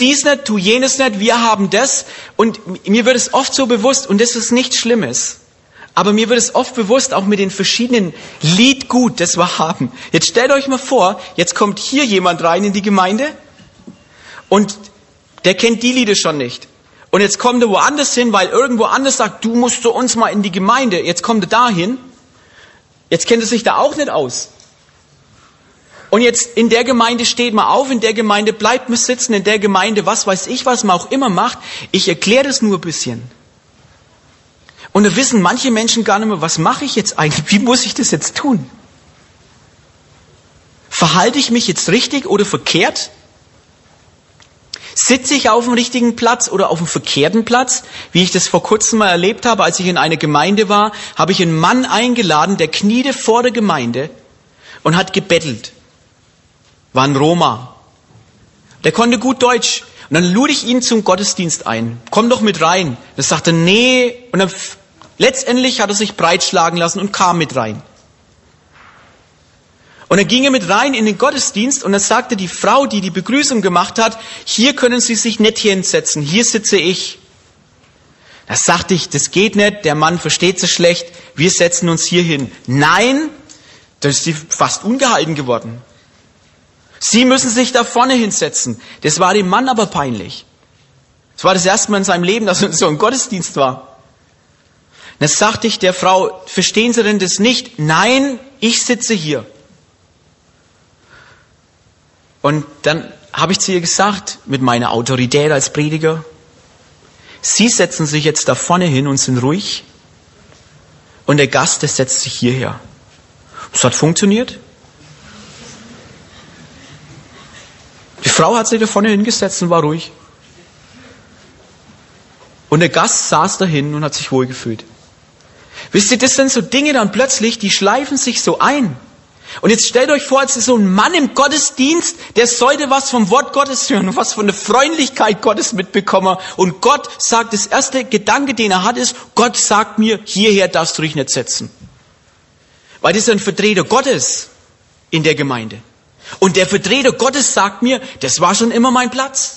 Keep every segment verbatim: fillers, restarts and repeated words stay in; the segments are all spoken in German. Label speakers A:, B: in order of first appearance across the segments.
A: dies nicht, tu jenes nicht, wir haben das. Und mir wird es oft so bewusst, und das ist nichts Schlimmes, aber mir wird es oft bewusst, auch mit den verschiedenen Liedgut, das wir haben. Jetzt stellt euch mal vor, jetzt kommt hier jemand rein in die Gemeinde und der kennt die Lieder schon nicht. Und jetzt kommt er woanders hin, weil irgendwo anders sagt, du musst zu uns mal in die Gemeinde. Jetzt kommt er dahin. Jetzt kennt er sich da auch nicht aus. Und jetzt in der Gemeinde steht man auf, in der Gemeinde bleibt man sitzen, in der Gemeinde, was weiß ich, was man auch immer macht. Ich erkläre das nur ein bisschen. Und da wissen manche Menschen gar nicht mehr, was mache ich jetzt eigentlich? Wie muss ich das jetzt tun? Verhalte ich mich jetzt richtig oder verkehrt? Sitze ich auf dem richtigen Platz oder auf dem verkehrten Platz? Wie ich das vor kurzem mal erlebt habe, als ich in einer Gemeinde war, habe ich einen Mann eingeladen, der kniete vor der Gemeinde und hat gebettelt. War ein Roma. Der konnte gut Deutsch. Und dann lud ich ihn zum Gottesdienst ein. Komm doch mit rein. Das sagte, nee. Und dann letztendlich hat er sich breitschlagen lassen und kam mit rein. Und dann ging er mit rein in den Gottesdienst und dann sagte die Frau, die die Begrüßung gemacht hat, hier können Sie sich nicht hier hinsetzen, hier sitze ich. Da sagte ich, das geht nicht, der Mann versteht so schlecht, wir setzen uns hier hin. Nein, da ist sie fast ungehalten geworden. Sie müssen sich da vorne hinsetzen. Das war dem Mann aber peinlich. Das war das erste Mal in seinem Leben, dass er so im Gottesdienst war. Dann sagte ich der Frau, verstehen Sie denn das nicht? Nein, ich sitze hier. Und dann habe ich zu ihr gesagt, mit meiner Autorität als Prediger, Sie setzen sich jetzt da vorne hin und sind ruhig. Und der Gast, der setzt sich hierher. Das hat funktioniert. Die Frau hat sich da vorne hingesetzt und war ruhig. Und der Gast saß dahin und hat sich wohlgefühlt. Wisst ihr, das sind so Dinge dann plötzlich, die schleifen sich so ein. Und jetzt stellt euch vor, es ist so ein Mann im Gottesdienst, der sollte was vom Wort Gottes hören und was von der Freundlichkeit Gottes mitbekommen. Und Gott sagt, das erste Gedanke, den er hat, ist, Gott sagt mir, hierher darfst du dich nicht setzen. Weil das ist ein Vertreter Gottes in der Gemeinde. Und der Vertreter Gottes sagt mir, das war schon immer mein Platz.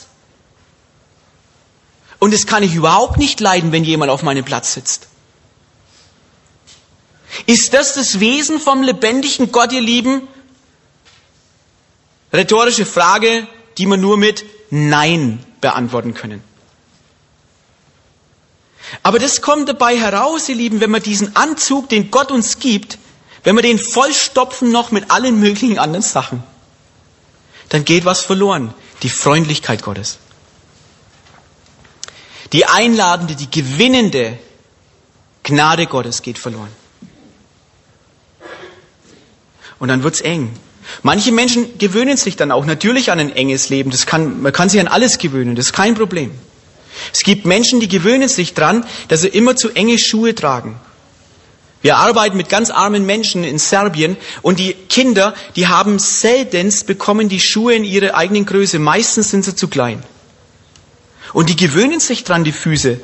A: Und das kann ich überhaupt nicht leiden, wenn jemand auf meinem Platz sitzt. Ist das das Wesen vom lebendigen Gott, ihr Lieben? Rhetorische Frage, die wir nur mit Nein beantworten können. Aber das kommt dabei heraus, ihr Lieben, wenn wir diesen Anzug, den Gott uns gibt, wenn wir den vollstopfen noch mit allen möglichen anderen Sachen, dann geht was verloren. Die Freundlichkeit Gottes. Die einladende, die gewinnende Gnade Gottes geht verloren. Und dann wird's eng. Manche Menschen gewöhnen sich dann auch natürlich an ein enges Leben. Das kann, man kann sich an alles gewöhnen, das ist kein Problem. Es gibt Menschen, die gewöhnen sich dran, dass sie immer zu enge Schuhe tragen. Wir arbeiten mit ganz armen Menschen in Serbien und die Kinder, die haben seltenst bekommen die Schuhe in ihrer eigenen Größe. Meistens sind sie zu klein. Und die gewöhnen sich dran, die Füße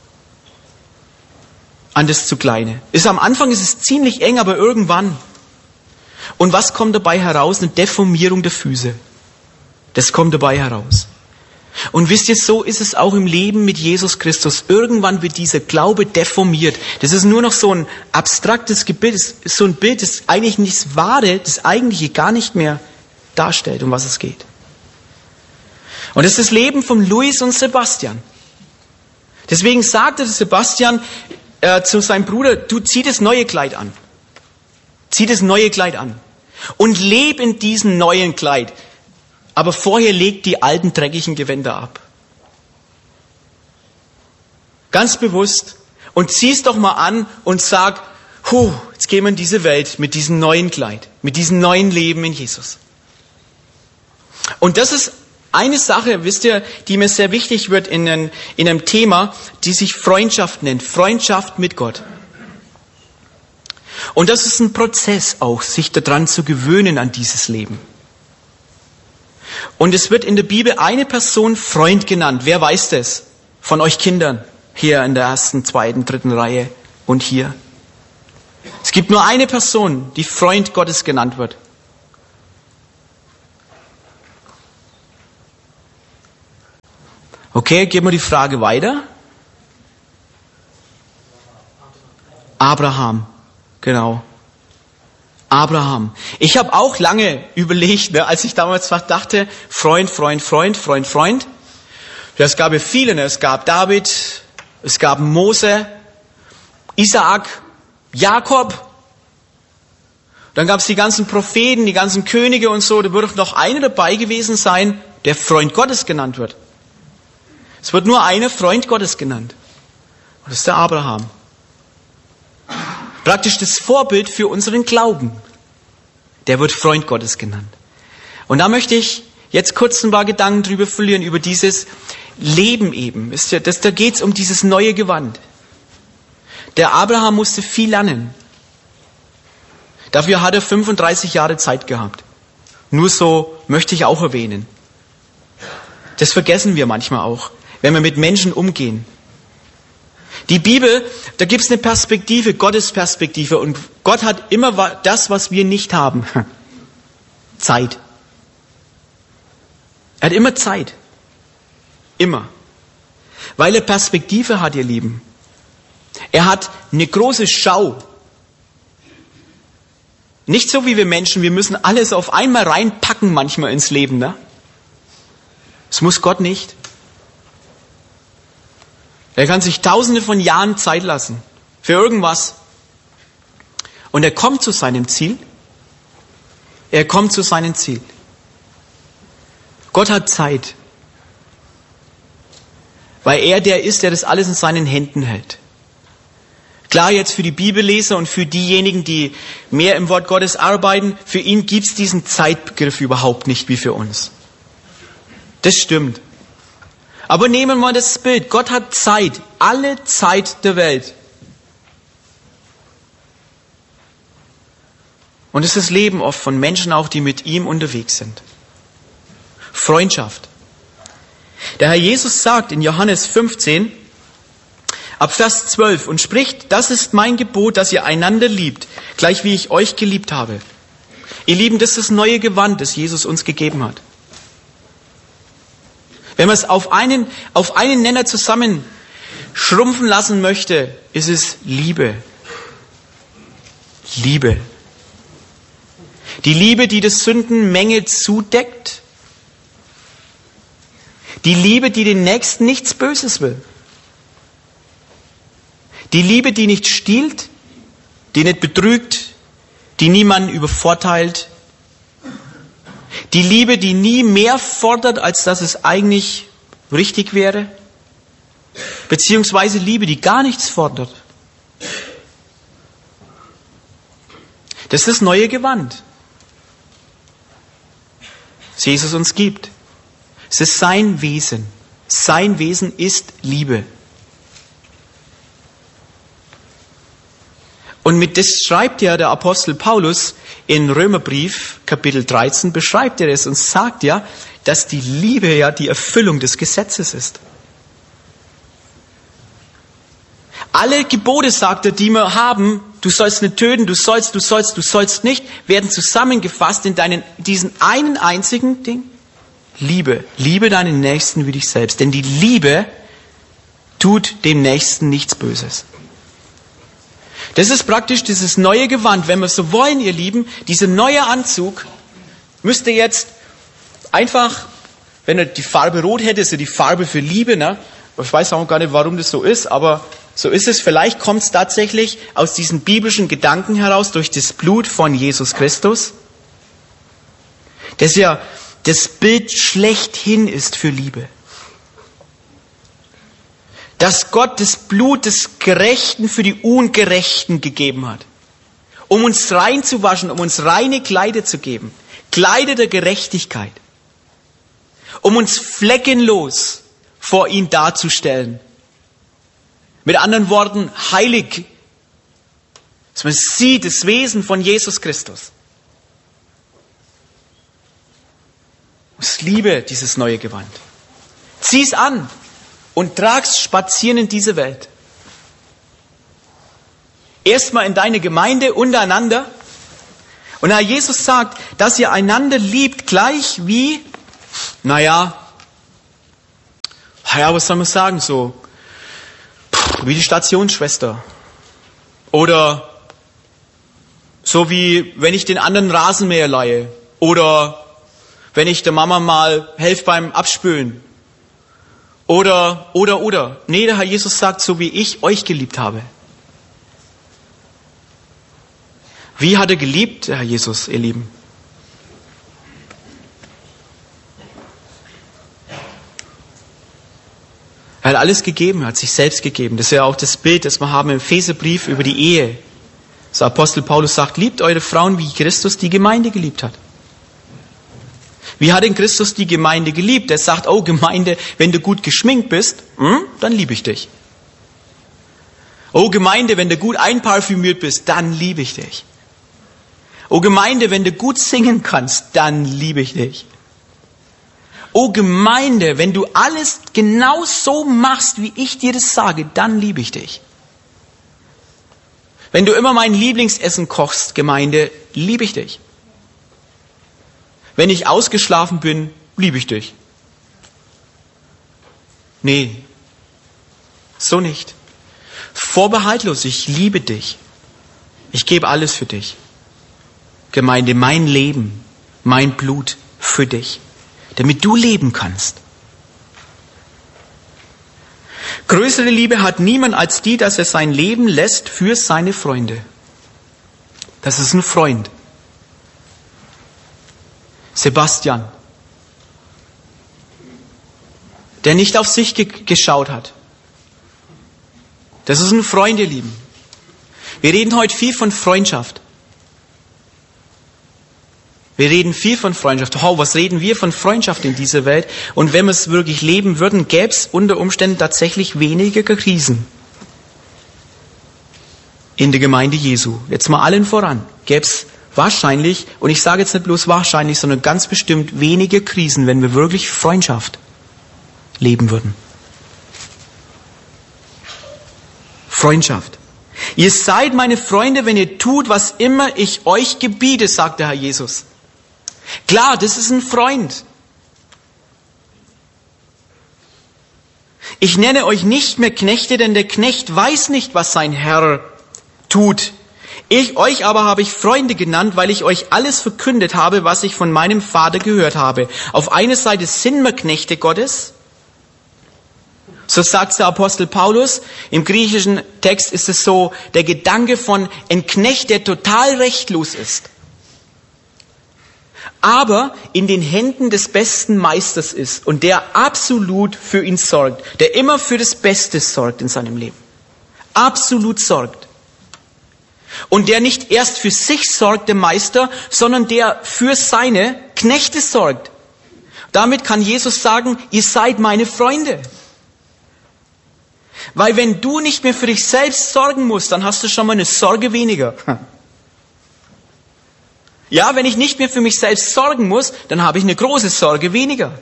A: an das zu Kleine. Ist am Anfang ist es ziemlich eng, aber irgendwann. Und was kommt dabei heraus? Eine Deformierung der Füße. Das kommt dabei heraus. Und wisst ihr, so ist es auch im Leben mit Jesus Christus. Irgendwann wird dieser Glaube deformiert. Das ist nur noch so ein abstraktes Bild, das ist so ein Bild, das eigentlich nichts Wahre, das Eigentliche gar nicht mehr darstellt, um was es geht. Und das ist das Leben von Luis und Sebastian. Deswegen sagte Sebastian äh, zu seinem Bruder, du zieh das neue Kleid an. Zieh das neue Kleid an. Und leb in diesem neuen Kleid. Aber vorher leg die alten dreckigen Gewänder ab. Ganz bewusst. Und zieh's doch mal an und sag, huh, jetzt gehen wir in diese Welt mit diesem neuen Kleid. Mit diesem neuen Leben in Jesus. Und das ist eine Sache, wisst ihr, die mir sehr wichtig wird in einem, in einem Thema, die sich Freundschaft nennt. Freundschaft mit Gott. Und das ist ein Prozess auch, sich daran zu gewöhnen an dieses Leben. Und es wird in der Bibel eine Person Freund genannt. Wer weiß das? Von euch Kindern. Hier in der ersten, zweiten, dritten Reihe und hier. Es gibt nur eine Person, die Freund Gottes genannt wird. Okay, geben wir die Frage weiter. Abraham, genau. Abraham. Ich habe auch lange überlegt, ne, als ich damals dachte, Freund, Freund, Freund, Freund, Freund. Es gab ja viele, ne? Es gab David, es gab Mose, Isaak, Jakob. Dann gab es die ganzen Propheten, die ganzen Könige und so. Da wird doch noch einer dabei gewesen sein, der Freund Gottes genannt wird. Es wird nur einer Freund Gottes genannt. Und das ist der Abraham. Praktisch das Vorbild für unseren Glauben. Der wird Freund Gottes genannt. Und da möchte ich jetzt kurz ein paar Gedanken drüber verlieren, über dieses Leben eben. Das, da geht es um dieses neue Gewand. Der Abraham musste viel lernen. Dafür hat er fünfunddreißig Jahre Zeit gehabt. Nur so möchte ich auch erwähnen. Das vergessen wir manchmal auch, wenn wir mit Menschen umgehen. Die Bibel, da gibt es eine Perspektive, Gottes Perspektive. Und Gott hat immer das, was wir nicht haben. Zeit. Er hat immer Zeit. Immer. Weil er Perspektive hat, ihr Lieben. Er hat eine große Schau. Nicht so wie wir Menschen, wir müssen alles auf einmal reinpacken manchmal ins Leben. Ne? Das muss Gott nicht. Er kann sich tausende von Jahren Zeit lassen für irgendwas. Und er kommt zu seinem Ziel. Er kommt zu seinem Ziel. Gott hat Zeit. Weil er der ist, der das alles in seinen Händen hält. Klar, jetzt für die Bibelleser und für diejenigen, die mehr im Wort Gottes arbeiten, für ihn gibt es diesen Zeitbegriff überhaupt nicht wie für uns. Das stimmt. Aber nehmen wir mal das Bild. Gott hat Zeit, alle Zeit der Welt. Und es ist das Leben oft von Menschen auch, die mit ihm unterwegs sind. Freundschaft. Der Herr Jesus sagt in Johannes fünfzehn, ab Vers zwölf, und spricht, das ist mein Gebot, dass ihr einander liebt, gleich wie ich euch geliebt habe. Ihr Lieben, das ist das neue Gewand, das Jesus uns gegeben hat. Wenn man es auf einen, auf einen Nenner zusammen schrumpfen lassen möchte, ist es Liebe. Liebe. Die Liebe, die das Sündenmenge zudeckt. Die Liebe, die den Nächsten nichts Böses will. Die Liebe, die nicht stiehlt, die nicht betrügt, die niemanden übervorteilt. Die Liebe, die nie mehr fordert, als dass es eigentlich richtig wäre. Beziehungsweise Liebe, die gar nichts fordert. Das ist das neue Gewand, das Jesus uns gibt. Es ist sein Wesen. Sein Wesen ist Liebe. Und mit das schreibt ja der Apostel Paulus in Römerbrief, Kapitel dreizehn, beschreibt er es und sagt ja, dass die Liebe ja die Erfüllung des Gesetzes ist. Alle Gebote, sagt er, die wir haben, du sollst nicht töten, du sollst, du sollst, du sollst nicht, werden zusammengefasst in deinen, diesen einen einzigen Ding. Liebe. Liebe deinen Nächsten wie dich selbst. Denn die Liebe tut dem Nächsten nichts Böses. Das ist praktisch dieses neue Gewand. Wenn wir so wollen, ihr Lieben, dieser neue Anzug müsste jetzt einfach, wenn er die Farbe rot hätte, ist ja die Farbe für Liebe, ne? Ich weiß auch gar nicht, warum das so ist, aber so ist es. Vielleicht kommt es tatsächlich aus diesen biblischen Gedanken heraus, durch das Blut von Jesus Christus, das ja das Bild schlechthin ist für Liebe. Dass Gott das Blut des Gerechten für die Ungerechten gegeben hat. Um uns reinzuwaschen, um uns reine Kleider zu geben. Kleider der Gerechtigkeit. Um uns fleckenlos vor ihn darzustellen. Mit anderen Worten, heilig. Dass man sieht das Wesen von Jesus Christus. Ich liebe dieses neue Gewand. Zieh es an. Und tragst spazieren in diese Welt. Erstmal in deine Gemeinde untereinander. Und Herr Jesus sagt, dass ihr einander liebt, gleich wie, naja, ja, was soll man sagen, so wie die Stationsschwester. Oder so wie, wenn ich den anderen Rasenmäher leihe. Oder wenn ich der Mama mal helfe beim Abspülen. Oder, oder, oder. Nee, der Herr Jesus sagt, so wie ich euch geliebt habe. Wie hat er geliebt, der Herr Jesus, ihr Lieben? Er hat alles gegeben, er hat sich selbst gegeben. Das ist ja auch das Bild, das wir haben im Epheserbrief über die Ehe. Der Apostel Paulus sagt, liebt eure Frauen, wie Christus die Gemeinde geliebt hat. Wie hat denn Christus die Gemeinde geliebt? Er sagt, oh Gemeinde, wenn du gut geschminkt bist, hm, dann liebe ich dich. Oh Gemeinde, wenn du gut einparfümiert bist, dann liebe ich dich. Oh Gemeinde, wenn du gut singen kannst, dann liebe ich dich. Oh Gemeinde, wenn du alles genau so machst, wie ich dir das sage, dann liebe ich dich. Wenn du immer mein Lieblingsessen kochst, Gemeinde, liebe ich dich. Wenn ich ausgeschlafen bin, liebe ich dich. Nee, so nicht. Vorbehaltlos, ich liebe dich. Ich gebe alles für dich. Gemeinde, mein Leben, mein Blut für dich. Damit du leben kannst. Größere Liebe hat niemand als die, dass er sein Leben lässt für seine Freunde. Das ist ein Freund. Sebastian, der nicht auf sich ge- geschaut hat. Das ist ein Freund, ihr Lieben. Wir reden heute viel von Freundschaft. Wir reden viel von Freundschaft. Oh, was reden wir von Freundschaft in dieser Welt? Und wenn wir es wirklich leben würden, gäbe es unter Umständen tatsächlich weniger Krisen. In der Gemeinde Jesu. Jetzt mal allen voran. Gäbe es wahrscheinlich, und ich sage jetzt nicht bloß wahrscheinlich, sondern ganz bestimmt weniger Krisen, wenn wir wirklich Freundschaft leben würden. Freundschaft. Ihr seid meine Freunde, wenn ihr tut, was immer ich euch gebiete, sagt der Herr Jesus. Klar, das ist ein Freund. Ich nenne euch nicht mehr Knechte, denn der Knecht weiß nicht, was sein Herr tut. Ich, euch aber habe ich Freunde genannt, weil ich euch alles verkündet habe, was ich von meinem Vater gehört habe. Auf einer Seite sind wir Knechte Gottes. So sagt der Apostel Paulus. Im griechischen Text ist es so, der Gedanke von ein Knecht, der total rechtlos ist. Aber in den Händen des besten Meisters ist und der absolut für ihn sorgt, der immer für das Beste sorgt in seinem Leben. Absolut sorgt. Und der nicht erst für sich sorgt, der Meister, sondern der für seine Knechte sorgt. Damit kann Jesus sagen, ihr seid meine Freunde. Weil wenn du nicht mehr für dich selbst sorgen musst, dann hast du schon mal eine Sorge weniger. Ja, wenn ich nicht mehr für mich selbst sorgen muss, dann habe ich eine große Sorge weniger.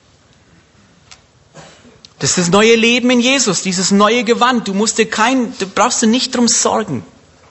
A: Das ist das neue Leben in Jesus, dieses neue Gewand. Du musst dir kein, du brauchst dir nicht drum sorgen.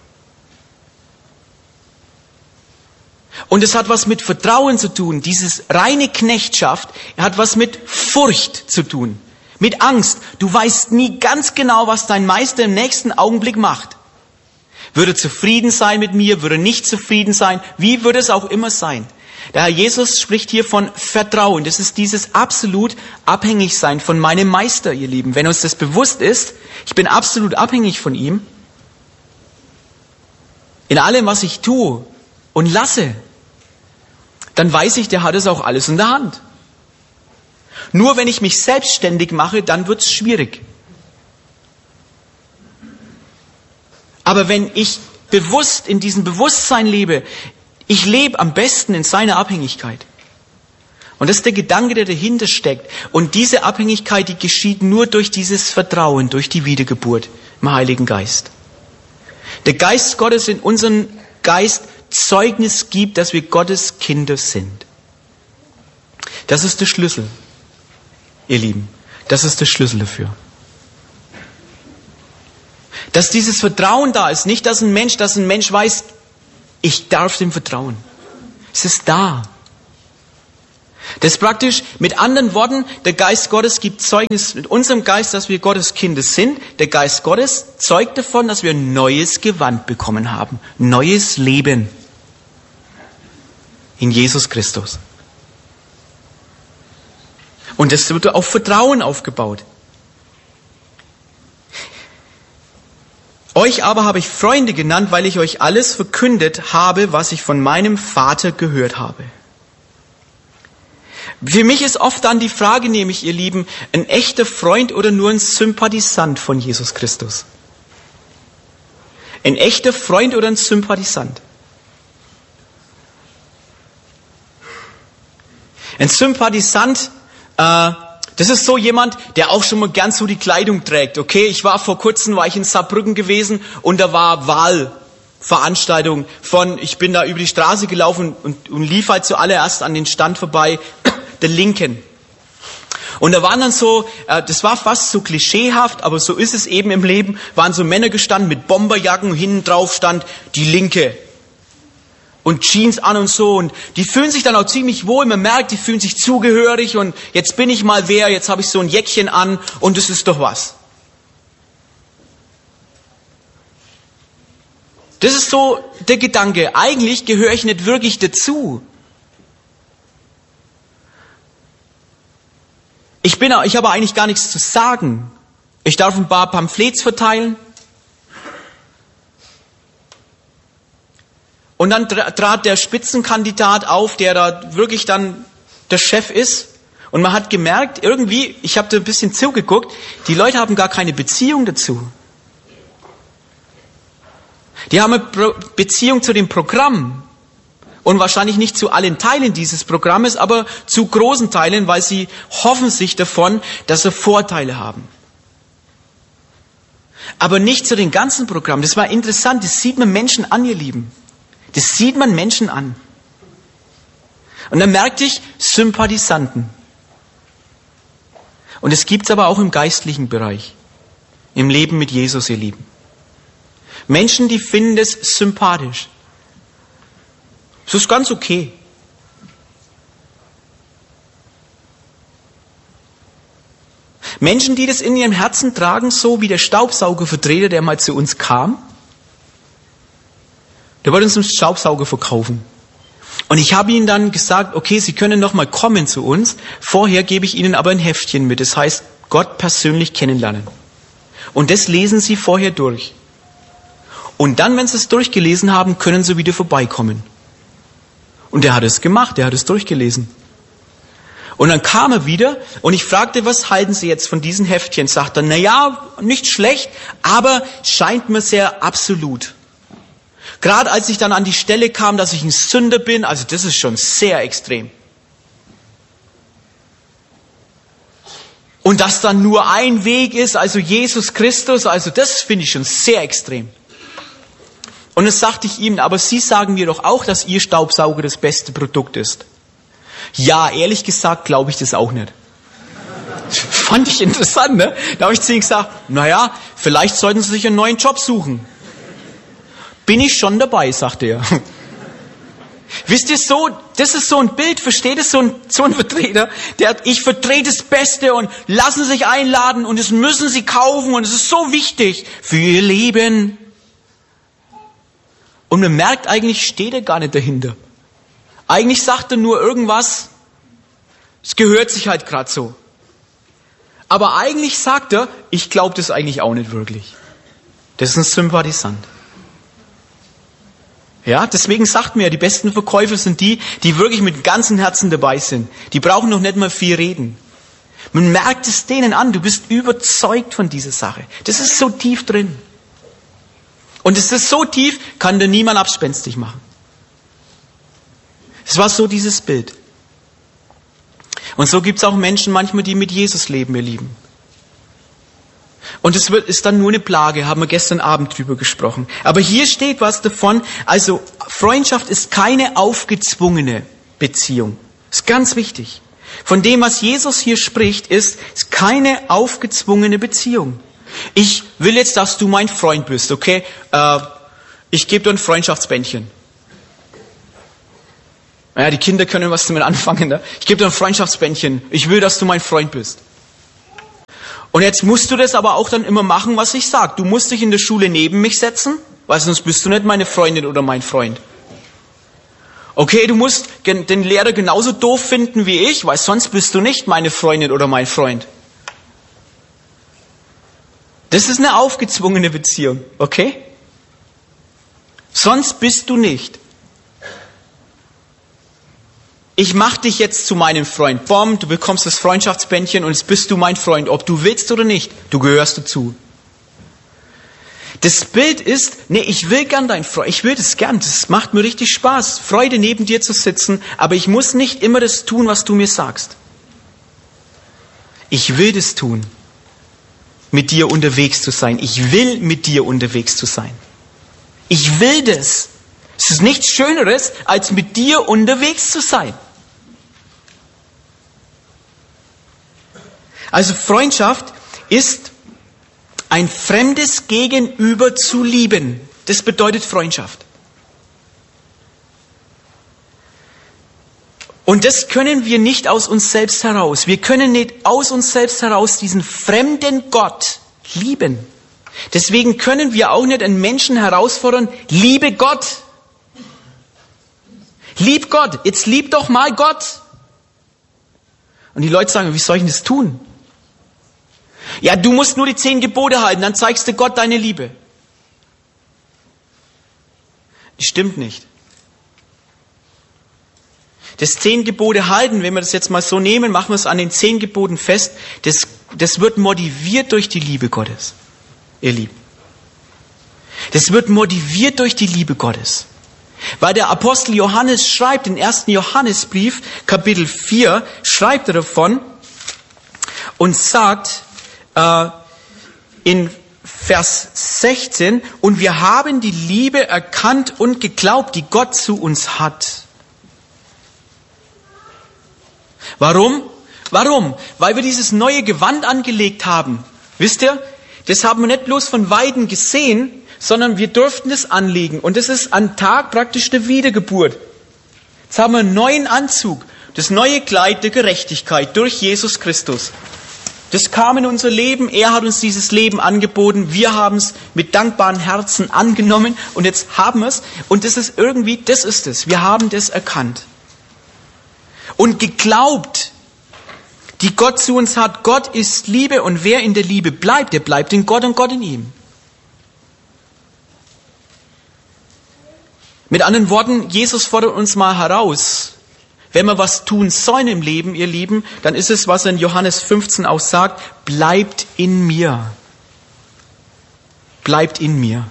A: Und es hat was mit Vertrauen zu tun. Dieses reine Knechtschaft hat was mit Furcht zu tun. Mit Angst. Du weißt nie ganz genau, was dein Meister im nächsten Augenblick macht. Würde zufrieden sein mit mir, würde nicht zufrieden sein. Wie würde es auch immer sein? Der Herr Jesus spricht hier von Vertrauen. Das ist dieses absolut Abhängigsein von meinem Meister, ihr Lieben. Wenn uns das bewusst ist, ich bin absolut abhängig von ihm. In allem, was ich tue und lasse, dann weiß ich, der hat es auch alles in der Hand. Nur wenn ich mich selbstständig mache, dann wird es schwierig. Aber wenn ich bewusst in diesem Bewusstsein lebe, ich lebe am besten in seiner Abhängigkeit. Und das ist der Gedanke, der dahinter steckt. Und diese Abhängigkeit, die geschieht nur durch dieses Vertrauen, durch die Wiedergeburt im Heiligen Geist. Der Geist Gottes in unserem Geist Zeugnis gibt, dass wir Gottes Kinder sind. Das ist der Schlüssel, ihr Lieben. Das ist der Schlüssel dafür. Dass dieses Vertrauen da ist, nicht dass ein Mensch, dass ein Mensch weiß, ich darf dem vertrauen. Es ist da. Das ist praktisch, mit anderen Worten, der Geist Gottes gibt Zeugnis mit unserem Geist, dass wir Gottes Kinder sind. Der Geist Gottes zeugt davon, dass wir ein neues Gewand bekommen haben. Neues Leben in Jesus Christus. Und das wird auf Vertrauen aufgebaut. Euch aber habe ich Freunde genannt, weil ich euch alles verkündet habe, was ich von meinem Vater gehört habe. Für mich ist oft dann die Frage, nämlich, ihr Lieben, ein echter Freund oder nur ein Sympathisant von Jesus Christus? Ein echter Freund oder ein Sympathisant? Ein Sympathisant, äh, das ist so jemand, der auch schon mal gern so die Kleidung trägt. Okay, ich war vor kurzem, war ich in Saarbrücken gewesen und da war Wahlveranstaltung von, ich bin da über die Straße gelaufen und, und lief halt zuallererst an den Stand vorbei, der Linken. Und da waren dann so, äh, das war fast so klischeehaft, aber so ist es eben im Leben, waren so Männer gestanden mit Bomberjacken, hinten drauf stand die Linke. Und Jeans an und so. Und die fühlen sich dann auch ziemlich wohl. Man merkt, die fühlen sich zugehörig. Und jetzt bin ich mal wer, jetzt habe ich so ein Jäckchen an. Und das ist doch was. Das ist so der Gedanke. Eigentlich gehöre ich nicht wirklich dazu. Ich bin, ich habe eigentlich gar nichts zu sagen. Ich darf ein paar Pamphlets verteilen. Und dann trat der Spitzenkandidat auf, der da wirklich dann der Chef ist. Und man hat gemerkt, irgendwie, ich habe da ein bisschen zugeguckt, die Leute haben gar keine Beziehung dazu. Die haben eine Beziehung zu dem Programm. Und wahrscheinlich nicht zu allen Teilen dieses Programmes, aber zu großen Teilen, weil sie hoffen sich davon, dass sie Vorteile haben. Aber nicht zu den ganzen Programmen. Das war interessant, das sieht man Menschen an, ihr Lieben. Das sieht man Menschen an. Und dann merkte ich Sympathisanten. Und es gibt es aber auch im geistlichen Bereich. Im Leben mit Jesus, ihr Lieben. Menschen, die finden es sympathisch. Das ist ganz okay. Menschen, die das in ihrem Herzen tragen, so wie der Staubsaugervertreter, der mal zu uns kam. Der wollte uns einen Staubsauger verkaufen. Und ich habe ihnen dann gesagt, okay, Sie können noch mal kommen zu uns. Vorher gebe ich Ihnen aber ein Heftchen mit. Das heißt, Gott persönlich kennenlernen. Und das lesen Sie vorher durch. Und dann, wenn Sie es durchgelesen haben, können Sie wieder vorbeikommen. Und er hat es gemacht, er hat es durchgelesen. Und dann kam er wieder und ich fragte, was halten Sie jetzt von diesen Heftchen? Sagt er, na ja, nicht schlecht, aber scheint mir sehr absolut. Gerade als ich dann an die Stelle kam, dass ich ein Sünder bin, also das ist schon sehr extrem. Und dass dann nur ein Weg ist, also Jesus Christus, also das finde ich schon sehr extrem. Und dann sagte ich ihm, aber Sie sagen mir doch auch, dass Ihr Staubsauger das beste Produkt ist. Ja, ehrlich gesagt, glaube ich das auch nicht. Fand ich interessant, ne? Da habe ich zu ihm gesagt, naja, vielleicht sollten Sie sich einen neuen Job suchen. Bin ich schon dabei, sagte er. Wisst ihr so, das ist so ein Bild, versteht es, so ein, so ein Vertreter, der hat, ich vertrete das Beste und lassen sich einladen und es müssen Sie kaufen und es ist so wichtig für Ihr Leben. Und man merkt, eigentlich steht er gar nicht dahinter. Eigentlich sagt er nur irgendwas, es gehört sich halt gerade so. Aber eigentlich sagt er, ich glaube das eigentlich auch nicht wirklich. Das ist ein Sympathisant. Ja, deswegen sagt mir, die besten Verkäufer sind die, die wirklich mit ganzem Herzen dabei sind. Die brauchen noch nicht mal viel reden. Man merkt es denen an, du bist überzeugt von dieser Sache. Das ist so tief drin. Und es ist so tief, kann dir niemand abspenstig machen. Es war so dieses Bild. Und so gibt es auch Menschen manchmal, die mit Jesus leben, ihr Lieben. Und es wird, ist dann nur eine Plage, haben wir gestern Abend drüber gesprochen. Aber hier steht was davon, also Freundschaft ist keine aufgezwungene Beziehung. Das ist ganz wichtig. Von dem, was Jesus hier spricht, ist, ist keine aufgezwungene Beziehung. Ich will jetzt, dass du mein Freund bist, okay? Äh, ich gebe dir ein Freundschaftsbändchen. Naja, die Kinder können was damit anfangen. Ne? Ich gebe dir ein Freundschaftsbändchen. Ich will, dass du mein Freund bist. Und jetzt musst du das aber auch dann immer machen, was ich sage. Du musst dich in der Schule neben mich setzen, weil sonst bist du nicht meine Freundin oder mein Freund. Okay, du musst den Lehrer genauso doof finden wie ich, weil sonst bist du nicht meine Freundin oder mein Freund. Das ist eine aufgezwungene Beziehung, okay? Sonst bist du nicht. Ich mach dich jetzt zu meinem Freund. Bom, du bekommst das Freundschaftsbändchen und jetzt bist du mein Freund, ob du willst oder nicht. Du gehörst dazu. Das Bild ist, nee, ich will gern dein Freund, ich will das gern, das macht mir richtig Spaß, Freude neben dir zu sitzen, aber ich muss nicht immer das tun, was du mir sagst. Ich will das tun, mit dir unterwegs zu sein. Ich will mit dir unterwegs zu sein. Ich will das. Es ist nichts Schöneres, als mit dir unterwegs zu sein. Also Freundschaft ist ein fremdes Gegenüber zu lieben. Das bedeutet Freundschaft. Und das können wir nicht aus uns selbst heraus. Wir können nicht aus uns selbst heraus diesen fremden Gott lieben. Deswegen können wir auch nicht einen Menschen herausfordern, liebe Gott. Lieb Gott, jetzt lieb doch mal Gott. Und die Leute sagen, wie soll ich denn das tun? Ja, du musst nur die zehn Gebote halten, dann zeigst du Gott deine Liebe. Das stimmt nicht. Das zehn Gebote halten, wenn wir das jetzt mal so nehmen, machen wir es an den zehn Geboten fest, das, das wird motiviert durch die Liebe Gottes, ihr Lieben. Das wird motiviert durch die Liebe Gottes. Weil der Apostel Johannes schreibt, im ersten Johannesbrief, Kapitel vier, schreibt er davon und sagt, äh, in Vers sechzehn, und wir haben die Liebe erkannt und geglaubt, die Gott zu uns hat. Warum? Warum? Weil wir dieses neue Gewand angelegt haben. Wisst ihr? Das haben wir nicht bloß von Weitem gesehen, sondern wir durften es anlegen. Und das ist am Tag praktisch der Wiedergeburt. Jetzt haben wir einen neuen Anzug, das neue Kleid der Gerechtigkeit durch Jesus Christus. Das kam in unser Leben, er hat uns dieses Leben angeboten, wir haben es mit dankbaren Herzen angenommen und jetzt haben wir es. Und das ist irgendwie, das ist es, wir haben das erkannt. Und geglaubt, die Gott zu uns hat. Gott ist Liebe und wer in der Liebe bleibt, der bleibt in Gott und Gott in ihm. Mit anderen Worten, Jesus fordert uns mal heraus. Wenn wir was tun sollen im Leben, ihr Lieben, dann ist es, was er in Johannes fünfzehn auch sagt, bleibt in mir. Bleibt in mir.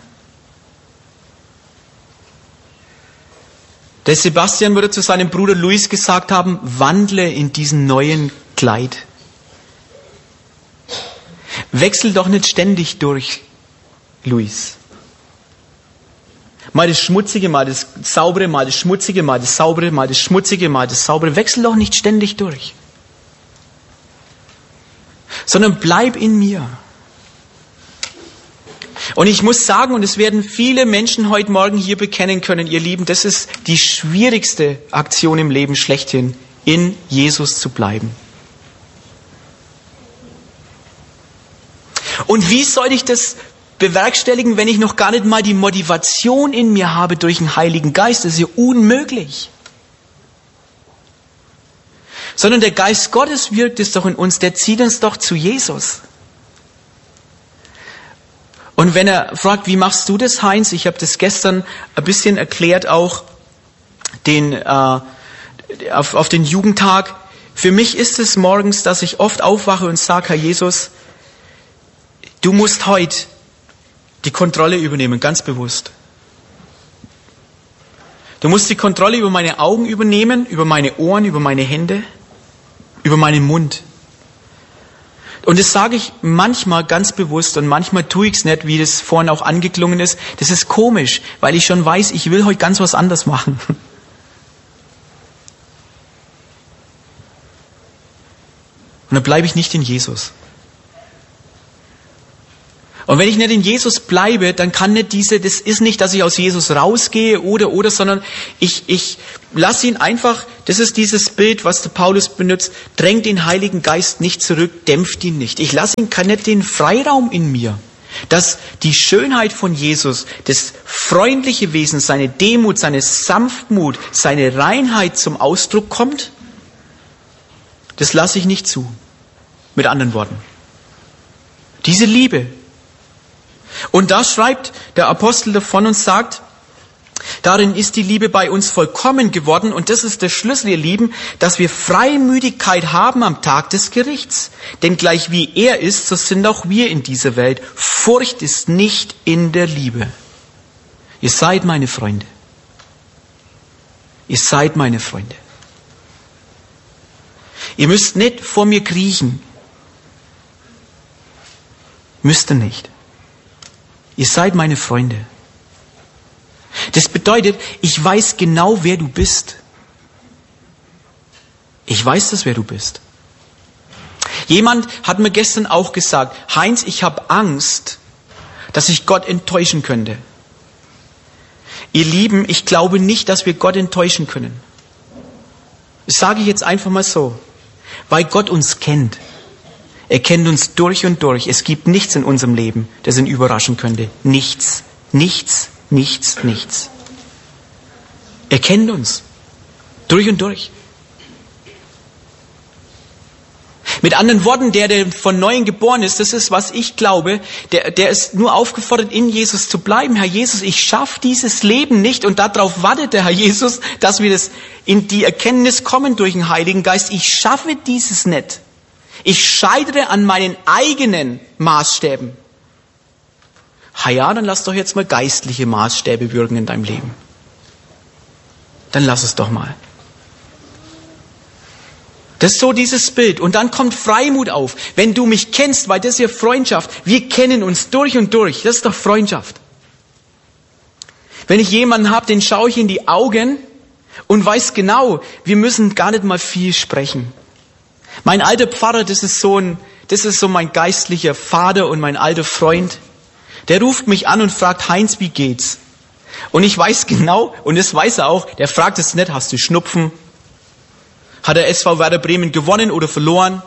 A: Der Sebastian würde zu seinem Bruder Luis gesagt haben, wandle in diesen neuen Kleid. Wechsel doch nicht ständig durch, Luis. Mal das Schmutzige, mal das Saubere, mal das Schmutzige, mal das Saubere, mal das Schmutzige, mal das Saubere. Wechsel doch nicht ständig durch. Sondern bleib in mir. Und ich muss sagen, und es werden viele Menschen heute Morgen hier bekennen können, ihr Lieben, das ist die schwierigste Aktion im Leben schlechthin, in Jesus zu bleiben. Und wie soll ich das bewerkstelligen, wenn ich noch gar nicht mal die Motivation in mir habe durch den Heiligen Geist? Das ist ja unmöglich. Sondern der Geist Gottes wirkt es doch in uns, der zieht uns doch zu Jesus. Und wenn er fragt, wie machst du das, Heinz? Ich habe das gestern ein bisschen erklärt, auch den, äh, auf, auf den Jugendtag. Für mich ist es morgens, dass ich oft aufwache und sage, Herr Jesus, du musst heute die Kontrolle übernehmen, ganz bewusst. Du musst die Kontrolle über meine Augen übernehmen, über meine Ohren, über meine Hände, über meinen Mund. Und das sage ich manchmal ganz bewusst und manchmal tue ich es nicht, wie das vorhin auch angeklungen ist. Das ist komisch, weil ich schon weiß, ich will heute ganz was anderes machen. Und dann bleibe ich nicht in Jesus. Und wenn ich nicht in Jesus bleibe, dann kann nicht diese, das ist nicht, dass ich aus Jesus rausgehe oder, oder, sondern ich, ich lasse ihn einfach, das ist dieses Bild, was der Paulus benutzt, drängt den Heiligen Geist nicht zurück, dämpft ihn nicht. Ich lasse ihn, kann nicht den Freiraum in mir, dass die Schönheit von Jesus, das freundliche Wesen, seine Demut, seine Sanftmut, seine Reinheit zum Ausdruck kommt. Das lasse ich nicht zu. Mit anderen Worten. Diese Liebe. Und da schreibt der Apostel davon und sagt, darin ist die Liebe bei uns vollkommen geworden und das ist der Schlüssel, ihr Lieben, dass wir Freimütigkeit haben am Tag des Gerichts. Denn gleich wie er ist, so sind auch wir in dieser Welt. Furcht ist nicht in der Liebe. Ihr seid meine Freunde. Ihr seid meine Freunde. Ihr müsst nicht vor mir kriechen. Müsst ihr nicht. Ihr seid meine Freunde. Das bedeutet, ich weiß genau, wer du bist. Ich weiß das, wer du bist. Jemand hat mir gestern auch gesagt, Heinz, ich habe Angst, dass ich Gott enttäuschen könnte. Ihr Lieben, ich glaube nicht, dass wir Gott enttäuschen können. Das sage ich jetzt einfach mal so. Weil Gott uns kennt. Er kennt uns durch und durch. Es gibt nichts in unserem Leben, das ihn überraschen könnte. Nichts, nichts, nichts, nichts. Er kennt uns. Durch und durch. Mit anderen Worten, der, der von Neuem geboren ist, das ist, was ich glaube, der, der ist nur aufgefordert, in Jesus zu bleiben. Herr Jesus, ich schaffe dieses Leben nicht und darauf wartet der Herr Jesus, dass wir das in die Erkenntnis kommen durch den Heiligen Geist. Ich schaffe dieses nicht. Ich scheitere an meinen eigenen Maßstäben. Ha ja, dann lass doch jetzt mal geistliche Maßstäbe wirken in deinem Leben. Dann lass es doch mal. Das ist so dieses Bild. Und dann kommt Freimut auf. Wenn du mich kennst, weil das ist ja Freundschaft. Wir kennen uns durch und durch. Das ist doch Freundschaft. Wenn ich jemanden habe, den schaue ich in die Augen und weiß genau, wir müssen gar nicht mal viel sprechen. Mein alter Pfarrer, das ist so ein, das ist so mein geistlicher Vater und mein alter Freund. Der ruft mich an und fragt, Heinz, wie geht's? Und ich weiß genau, und das weiß er auch, der fragt es nicht, hast du Schnupfen? Hat der S V Werder Bremen gewonnen oder verloren?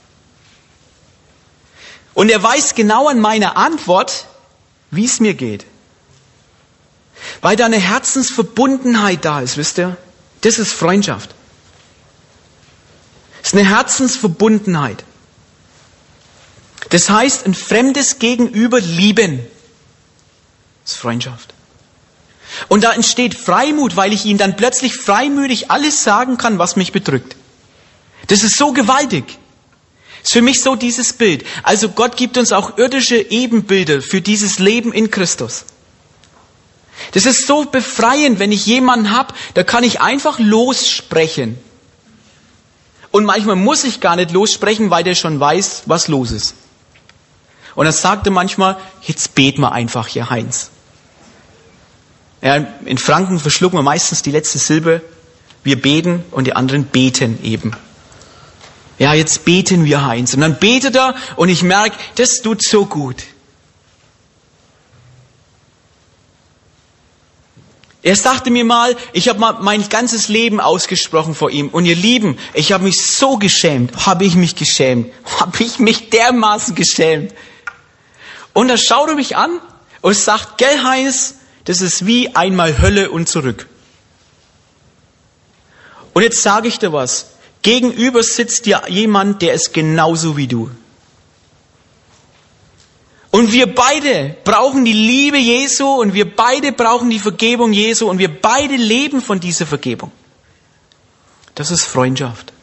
A: Und er weiß genau an meiner Antwort, wie es mir geht. Weil da eine Herzensverbundenheit da ist, wisst ihr? Das ist Freundschaft. Das ist eine Herzensverbundenheit. Das heißt, ein fremdes Gegenüber lieben. Das ist Freundschaft. Und da entsteht Freimut, weil ich ihm dann plötzlich freimütig alles sagen kann, was mich bedrückt. Das ist so gewaltig. Das ist für mich so dieses Bild. Also Gott gibt uns auch irdische Ebenbilder für dieses Leben in Christus. Das ist so befreiend, wenn ich jemanden habe, da kann ich einfach lossprechen. Und manchmal muss ich gar nicht lossprechen, weil der schon weiß, was los ist. Und dann sagt er manchmal, jetzt beten wir einfach hier, Heinz. Ja, in Franken verschlucken wir meistens die letzte Silbe. Wir beten und die anderen beten eben. Ja, jetzt beten wir, Heinz. Und dann betet er und ich merke, das tut so gut. Er sagte mir mal, ich habe mal mein ganzes Leben ausgesprochen vor ihm. Und ihr Lieben, ich habe mich so geschämt. Habe ich mich geschämt. Habe ich mich dermaßen geschämt. Und da schaut er mich an und sagt, gell Heinz, das ist wie einmal Hölle und zurück. Und jetzt sage ich dir was. Gegenüber sitzt dir jemand, der ist genauso wie du. Und wir beide brauchen die Liebe Jesu und wir beide brauchen die Vergebung Jesu und wir beide leben von dieser Vergebung. Das ist Freundschaft.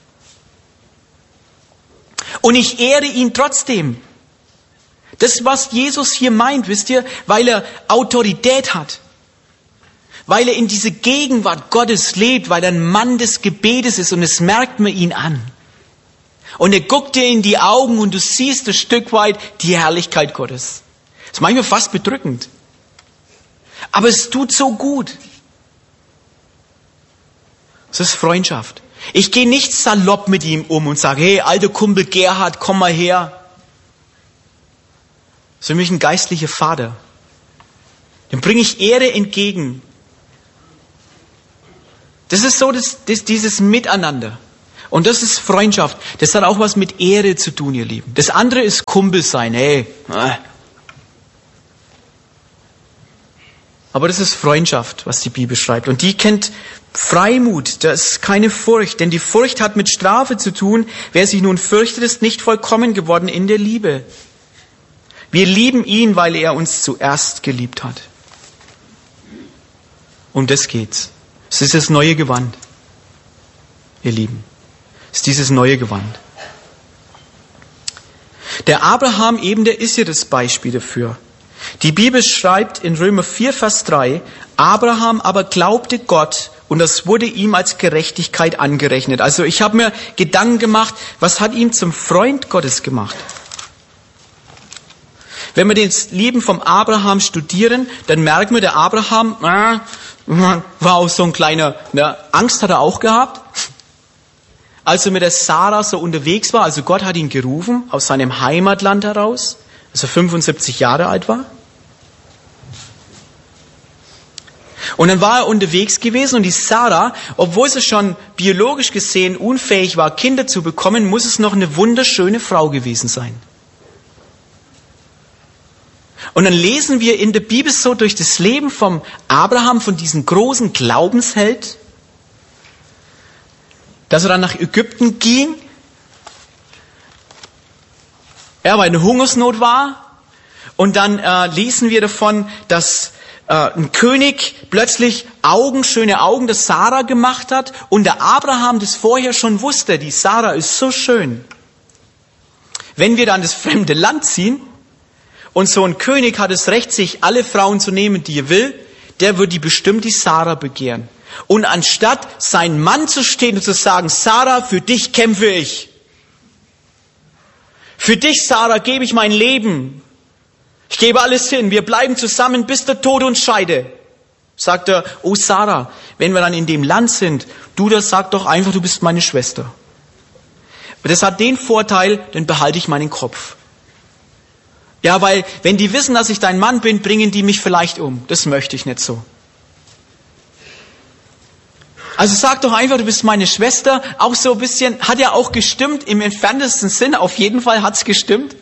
A: Und ich ehre ihn trotzdem. Das, was Jesus hier meint, wisst ihr, weil er Autorität hat. Weil er in diese Gegenwart Gottes lebt, weil er ein Mann des Gebetes ist und es merkt man ihn an. Und er guckt dir in die Augen und du siehst ein Stück weit die Herrlichkeit Gottes. Das ist manchmal fast bedrückend. Aber es tut so gut. Es ist Freundschaft. Ich gehe nicht salopp mit ihm um und sage, hey, alter Kumpel Gerhard, komm mal her. ist für mich ein geistlicher Vater. Dem bringe ich Ehre entgegen. Das ist so das, das, dieses Miteinander. Und das ist Freundschaft. Das hat auch was mit Ehre zu tun, ihr Lieben. Das andere ist Kumpel sein. Hey. Aber das ist Freundschaft, was die Bibel schreibt. Und die kennt Freimut. Das ist keine Furcht. Denn die Furcht hat mit Strafe zu tun. Wer sich nun fürchtet, ist nicht vollkommen geworden in der Liebe. Wir lieben ihn, weil er uns zuerst geliebt hat. Um das geht's. Es ist das neue Gewand, ihr Lieben. Es ist dieses neue Gewand. Der Abraham eben, der ist ja das Beispiel dafür. Die Bibel schreibt in Römer vier, Vers drei, Abraham aber glaubte Gott und das wurde ihm als Gerechtigkeit angerechnet. Also ich habe mir Gedanken gemacht, was hat ihn zum Freund Gottes gemacht? Wenn wir das Leben vom Abraham studieren, dann merken wir, der Abraham äh, war auch so ein kleiner, ne, Angst hat er auch gehabt. Als er mit der Sarah so unterwegs war, also Gott hat ihn gerufen aus seinem Heimatland heraus, als er fünfundsiebzig Jahre alt war. Und dann war er unterwegs gewesen und die Sarah, obwohl sie schon biologisch gesehen unfähig war, Kinder zu bekommen, muss es noch eine wunderschöne Frau gewesen sein. Und dann lesen wir in der Bibel so durch das Leben vom Abraham, von diesem großen Glaubensheld, dass er dann nach Ägypten ging, er weil eine Hungersnot war, und dann äh, lesen wir davon, dass äh, ein König plötzlich Augen, schöne Augen der Sarah gemacht hat und der Abraham das vorher schon wusste, die Sarah ist so schön. Wenn wir dann das fremde Land ziehen und so ein König hat das Recht, sich alle Frauen zu nehmen, die er will, der wird die bestimmt die Sarah begehren. Und anstatt seinen Mann zu stehen und zu sagen, Sarah, für dich kämpfe ich. Für dich, Sarah, gebe ich mein Leben. Ich gebe alles hin. Wir bleiben zusammen, bis der Tod uns scheide. Sagt er, oh Sarah, wenn wir dann in dem Land sind, du, das sag doch einfach, du bist meine Schwester. Das hat den Vorteil, dann behalte ich meinen Kopf. Ja, weil wenn die wissen, dass ich dein Mann bin, bringen die mich vielleicht um. Das möchte ich nicht so. Also sag doch einfach, du bist meine Schwester. Auch so ein bisschen, hat ja auch gestimmt, im entferntesten Sinn. Auf jeden Fall hat's gestimmt.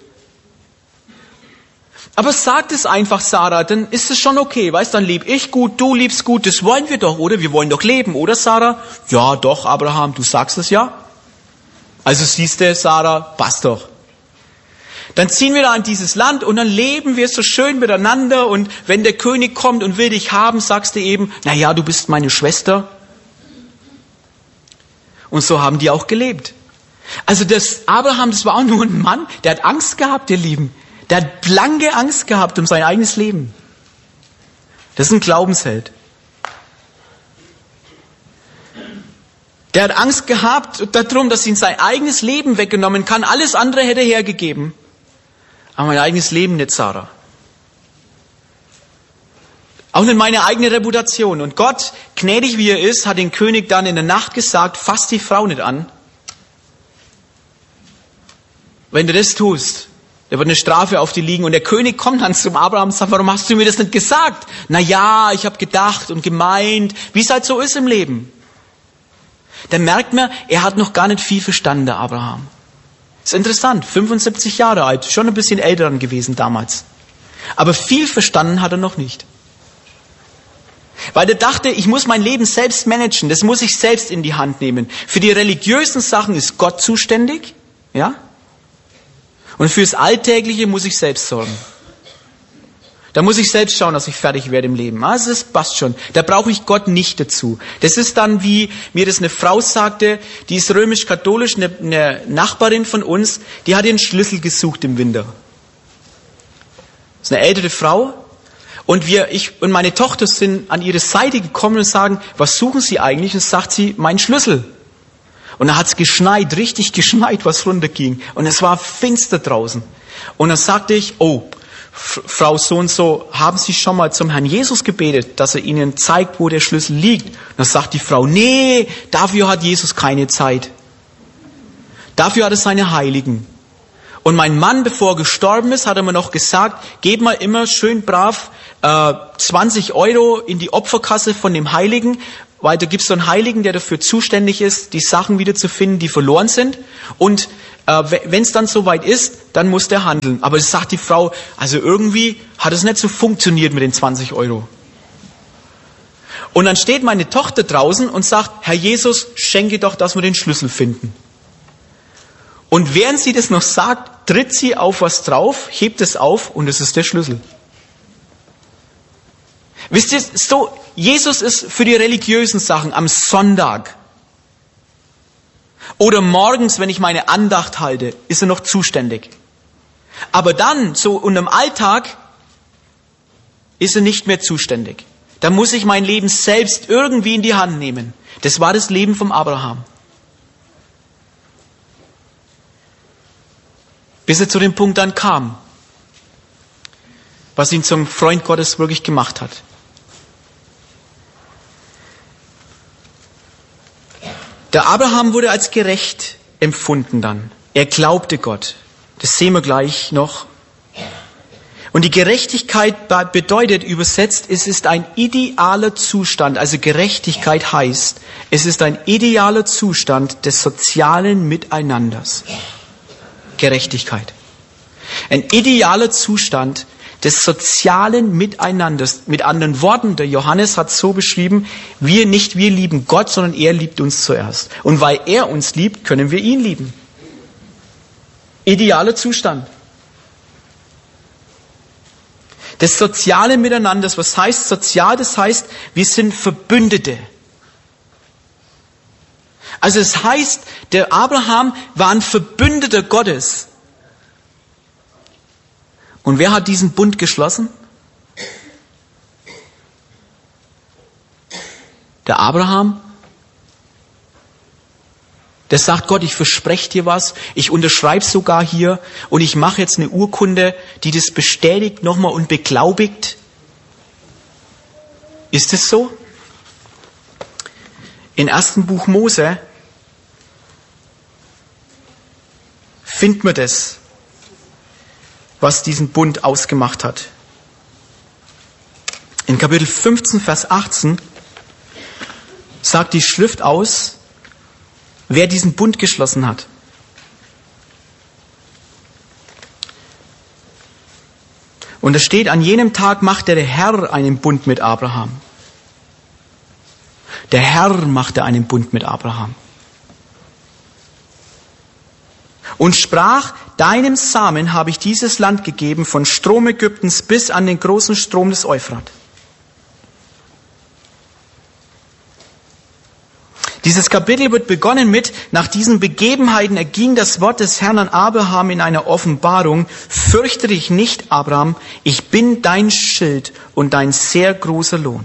A: Aber sag es einfach, Sarah, dann ist es schon okay. Weißt, dann lebe ich gut, du liebst gut. Das wollen wir doch, oder? Wir wollen doch leben, oder Sarah? Ja, doch, Abraham, du sagst es ja. Also siehst du, Sarah, passt doch. Dann ziehen wir da in dieses Land und dann leben wir so schön miteinander. Und wenn der König kommt und will dich haben, sagst du eben, na ja, du bist meine Schwester. Und so haben die auch gelebt. Also das Abraham, das war auch nur ein Mann, der hat Angst gehabt, ihr Lieben. Der hat blanke Angst gehabt um sein eigenes Leben. Das ist ein Glaubensheld. Der hat Angst gehabt darum, dass ihn sein eigenes Leben weggenommen kann. Alles andere hätte er hergegeben. Aber mein eigenes Leben nicht, Sarah. Auch nicht meine eigene Reputation. Und Gott, gnädig wie er ist, hat den König dann in der Nacht gesagt, fass die Frau nicht an. Wenn du das tust, da wird eine Strafe auf dir liegen. Und der König kommt dann zum Abraham und sagt, warum hast du mir das nicht gesagt? Na ja, ich habe gedacht und gemeint, wie es halt so ist im Leben. Dann merkt man, er hat noch gar nicht viel verstanden, der Abraham. Ist interessant, fünfundsiebzig Jahre alt, schon ein bisschen älter dann gewesen damals. Aber viel verstanden hat er noch nicht. Weil er dachte, ich muss mein Leben selbst managen, das muss ich selbst in die Hand nehmen. Für die religiösen Sachen ist Gott zuständig, ja? Und fürs Alltägliche muss ich selbst sorgen. Da muss ich selbst schauen, dass ich fertig werde im Leben. Also das passt schon. Da brauche ich Gott nicht dazu. Das ist dann, wie mir das eine Frau sagte, die ist römisch-katholisch, eine, eine Nachbarin von uns, die hat ihren Schlüssel gesucht im Winter. Das ist eine ältere Frau. Und wir, ich und meine Tochter sind an ihre Seite gekommen und sagen, was suchen Sie eigentlich? Und sagt sie, mein Schlüssel. Und da hat's geschneit, richtig geschneit, was runterging. Und es war finster draußen. Und dann sagte ich, oh, Frau so und so, haben Sie schon mal zum Herrn Jesus gebetet, dass er Ihnen zeigt, wo der Schlüssel liegt? Und dann sagt die Frau, nee, dafür hat Jesus keine Zeit. Dafür hat er seine Heiligen. Und mein Mann, bevor er gestorben ist, hat er mir noch gesagt, gib mal immer schön brav äh, zwanzig Euro in die Opferkasse von dem Heiligen, weil da gibt es so einen Heiligen, der dafür zuständig ist, die Sachen wieder zu finden, die verloren sind. Und äh, wenn es dann soweit ist, dann muss der handeln. Aber das sagt die Frau, also irgendwie hat es nicht so funktioniert mit den zwanzig Euro. Und dann steht meine Tochter draußen und sagt, Herr Jesus, schenke doch, dass wir den Schlüssel finden. Und während sie das noch sagt, tritt sie auf was drauf, hebt es auf und es ist der Schlüssel. Wisst ihr, so, Jesus ist für die religiösen Sachen am Sonntag oder morgens, wenn ich meine Andacht halte, ist er noch zuständig. Aber dann, so unterm Alltag, ist er nicht mehr zuständig. Da muss ich mein Leben selbst irgendwie in die Hand nehmen. Das war das Leben vom Abraham. Bis er zu dem Punkt dann kam, was ihn zum Freund Gottes wirklich gemacht hat. Der Abraham wurde als gerecht empfunden dann. Er glaubte Gott. Das sehen wir gleich noch. Und die Gerechtigkeit bedeutet übersetzt, es ist ein idealer Zustand. Also Gerechtigkeit heißt, es ist ein idealer Zustand des sozialen Miteinanders. Gerechtigkeit. Ein idealer Zustand des sozialen Miteinanders. Mit anderen Worten, der Johannes hat so beschrieben, wir nicht wir lieben Gott, sondern er liebt uns zuerst. Und weil er uns liebt, können wir ihn lieben. Idealer Zustand. Das soziale Miteinanders, was heißt sozial? Das heißt, wir sind Verbündete. Also es heißt, der Abraham war ein Verbündeter Gottes. Und wer hat diesen Bund geschlossen? Der Abraham. Der sagt Gott, ich verspreche dir was, ich unterschreibe sogar hier und ich mache jetzt eine Urkunde, die das bestätigt nochmal und beglaubigt. Ist es so? Im ersten Buch Mose finden wir das, was diesen Bund ausgemacht hat. In Kapitel fünfzehn, Vers achtzehn sagt die Schrift aus, wer diesen Bund geschlossen hat. Und es steht, an jenem Tag machte der Herr einen Bund mit Abraham. Der Herr machte einen Bund mit Abraham. Und sprach, deinem Samen habe ich dieses Land gegeben, von Strom Ägyptens bis an den großen Strom des Euphrat. Dieses Kapitel wird begonnen mit, nach diesen Begebenheiten erging das Wort des Herrn an Abraham in einer Offenbarung, fürchte dich nicht, Abraham, ich bin dein Schild und dein sehr großer Lohn.